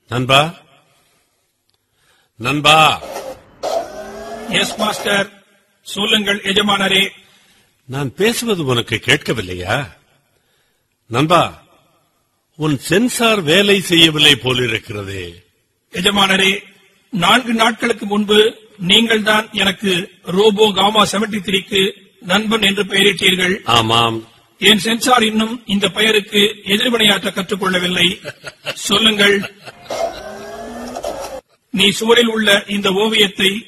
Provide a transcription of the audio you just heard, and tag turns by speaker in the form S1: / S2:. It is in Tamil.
S1: நண்பா, நண்பா.
S2: எஸ் மாஸ்டர், சொல்லுங்கள் எஜமானரே.
S1: நான் பேசுவது உனக்கு கேட்கவில்லையா? நண்பா, உன் சென்சார் வேலை செய்யவில்லை போலிருக்கிறதே.
S2: எஜமானரே, 4 நாட்களுக்கு முன்பு நீங்கள் தான் எனக்கு ரோபோ காமா 73க்கு நண்பன் என்று பெயரிட்டீர்கள்.
S1: ஆமாம்.
S2: என் சென்சார் இன்னும் இந்த பெயருக்கு எதிர்வினையாற்ற கற்றுக்கொள்ளவில்லை. சொல்லுங்கள், நீ சுவரில் உள்ள இந்த ஓவியத்தை